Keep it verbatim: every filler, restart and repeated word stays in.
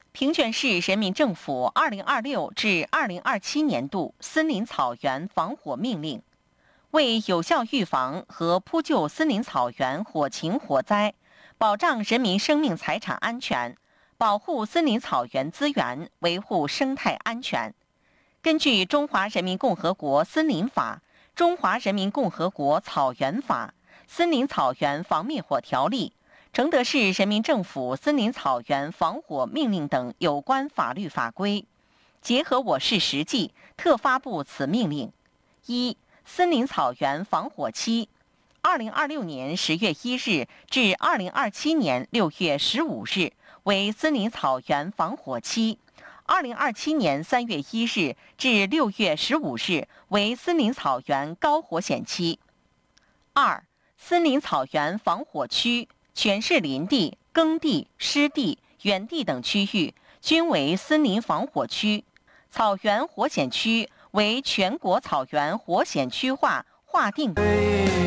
平泉市人民政府二零二六至二零二七年度森林草原防火命令，为有效预防和扑救森林草原火情火灾，保障人民生命财产安全，保护森林草原资源，维护生态安全。根据《中华人民共和国森林法》、《中华人民共和国草原法》、《森林草原防灭火条例》、承德市人民政府森林草原防火命令等有关法律法规，结合我市实际，特发布此命令。一、森林草原防火期，二零二六年十月一日至二零二七年六月十五日为森林草原防火期，二零二七年三月一日至六月十五日为森林草原高火险期。二、森林草原防火区。全市林地、耕地、湿地、园地等区域均为森林防火区，草原火险区为全国草原火险区划划定。